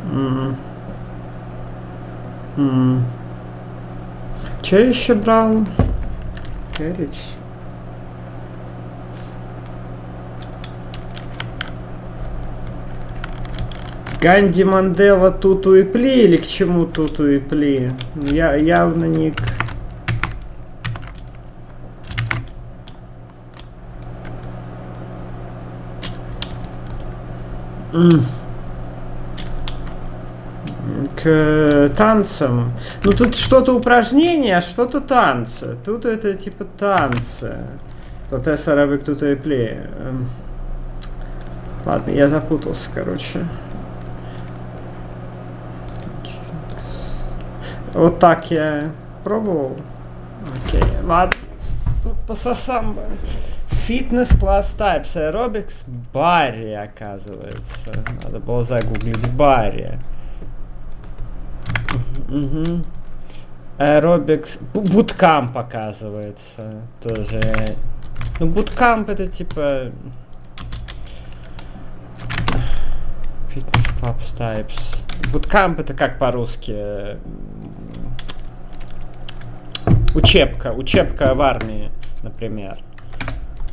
Че я еще брал? Carriage. Ганди, Мандела, Туту и Пли, или к чему Туту и Пли? Я явно не к... К танцам. Ну тут что-то упражнение, а что-то танцы. Тут это типа танцы. Латес, арабик, Туту и Пли. Ладно, я запутался, короче. Вот так я пробовал. Окей, ладно. Пососам. Фитнес-класс тайпс. Аэробикс Барри, оказывается. Надо было загуглить Барри. Угу. Аэробикс. Буткамп, оказывается. Тоже. Ну, буткамп это типа... Фитнес-класс тайпс. Буткамп это как по-русски? Учебка в армии, например.